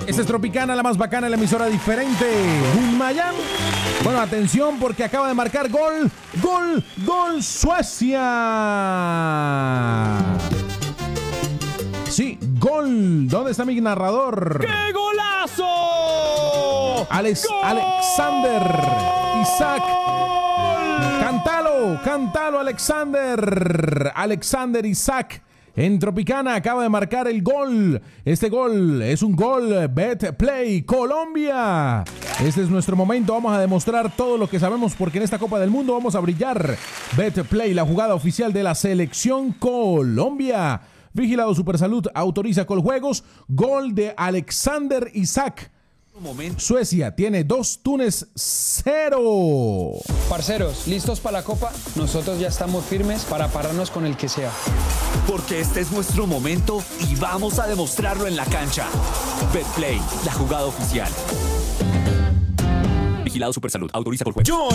Esta es Tropicana, la más bacana, la emisora diferente. Un Miami. Bueno, atención porque acaba de marcar gol Suecia. Sí, gol. ¿Dónde está mi narrador? ¡Qué golazo! Alexander Isaac. Cántalo, Alexander Isaac. En Tropicana acaba de marcar el gol. Este gol es un gol Betplay Colombia. Este es nuestro momento. Vamos a demostrar todo lo que sabemos porque en esta Copa del Mundo vamos a brillar. Betplay, la jugada oficial de la selección Colombia. Vigilado Supersalud, autoriza Coljuegos. Gol de Alexander Isaac. Suecia tiene 2, Túnez 0. Parceros, ¿listos para la Copa? Nosotros ya estamos firmes para pararnos con el que sea. Porque este es nuestro momento y vamos a demostrarlo en la cancha. Betplay, la jugada oficial. Vigilado Supersalud, autoriza Coljuegos.